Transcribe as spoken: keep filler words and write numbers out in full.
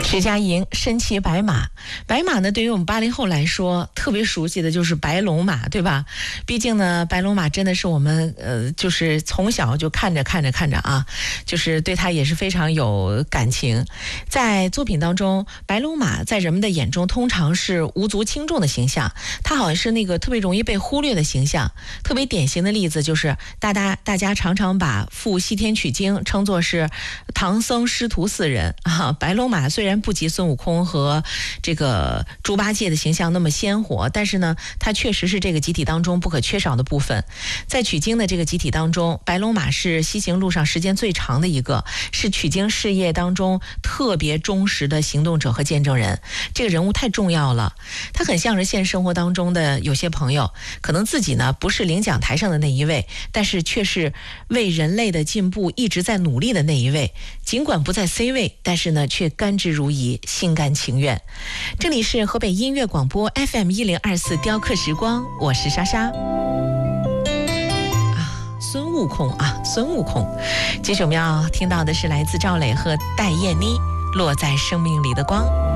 石佳莹身骑白马，白马呢，对于我们八零后来说，特别熟悉的就是白龙马，对吧？毕竟呢，白龙马真的是我们呃，就是从小就看着看着看着啊，就是对它也是非常有感情。在作品当中，白龙马在人们的眼中通常是无足轻重的形象，它好像是那个特别容易被忽略的形象。特别典型的例子就是大家大家常常把赴西天取经称作是唐僧师徒四人啊。白龙马虽然不及孙悟空和这个猪八戒的形象那么鲜活，但是呢，它确实是这个集体当中不可缺少的部分。在取经的这个集体当中，白龙马是西行路上时间最长的一个，是取经事业当中特别忠实的行动者和见证人。这个人物太重要了，他很像是现实生活当中的有些朋友，可能自己呢不是领奖台上的那一位，但是却是为人类的进步一直在努力的那一位。尽管不在 C 位，但是呢却甘之如饴，心甘情愿。这里是河北音乐广播 F M 一零二四雕刻时光，我是莎莎。啊，孙悟空啊，孙悟空。接着我们要听到的是来自赵磊和戴燕妮《落在生命里的光》。